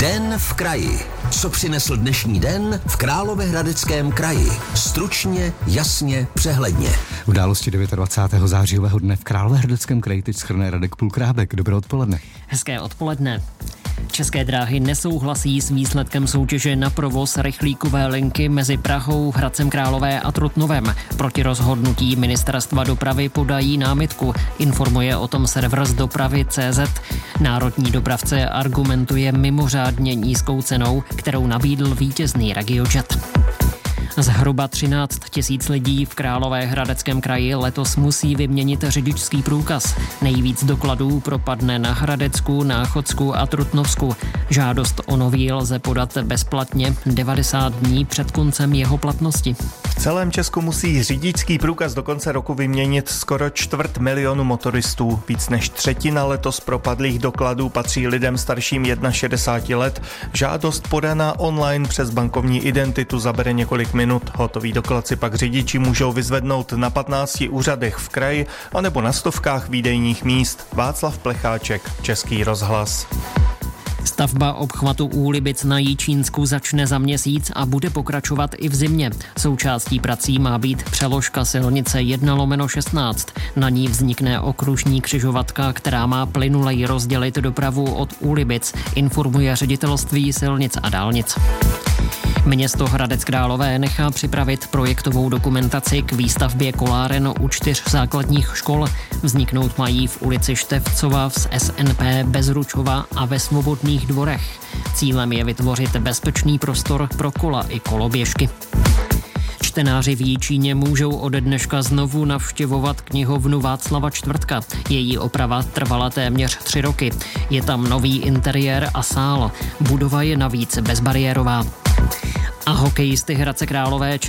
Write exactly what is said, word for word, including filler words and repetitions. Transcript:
Den v kraji. Co přinesl dnešní den v Královéhradeckém kraji? Stručně, jasně, přehledně. Události dvacátého devátého zářijového dne v Královéhradeckém kraji teď shrne Radek Pulkrábek. Dobré odpoledne. Hezké odpoledne. České dráhy nesouhlasí s výsledkem soutěže na provoz rychlíkové linky mezi Prahou, Hradcem Králové a Trutnovem. Proti rozhodnutí ministerstva dopravy podají námitku, informuje o tom server z dopravy tečka cé zet. Národní dopravce argumentuje mimořádně nízkou cenou, kterou nabídl vítězný RegioJet. Zhruba třináct tisíc lidí v Královéhradeckém kraji letos musí vyměnit řidičský průkaz. Nejvíc dokladů propadne na Hradecku, Náchodsku a Trutnovsku. Žádost o nový lze podat bezplatně devadesát dní před koncem jeho platnosti. V celém Česku musí řidičský průkaz do konce roku vyměnit skoro čtvrt milionu motoristů. Víc než třetina letos propadlých dokladů patří lidem starším šedesáti jedna let. Žádost podaná online přes bankovní identitu zabere několik minut. Hotový doklad si pak řidiči můžou vyzvednout na patnácti úřadech v kraji anebo na stovkách výdejních míst. Václav Plecháček, Český rozhlas. Stavba obchvatu Úlibic na Jičínsku začne za měsíc a bude pokračovat i v zimě. Součástí prací má být přeložka silnice jedna lomeno šestnáct. Na ní vznikne okružní křižovatka, která má plynuleji rozdělit dopravu od Úlibic, informuje Ředitelství silnic a dálnic. Město Hradec Králové nechá připravit projektovou dokumentaci k výstavbě koláren u čtyř základních škol. Vzniknout mají v ulici Števcova, v S N P, Bezručova a ve Svobodných dvorech. Cílem je vytvořit bezpečný prostor pro kola i koloběžky. Čtenáři v Jičíně můžou ode dneška znovu navštěvovat knihovnu Václava Čtvrtka. Její oprava trvala téměř tři roky. Je tam nový interiér a sál. Budova je navíc bezbariérová. A hokejisty Hradce Králové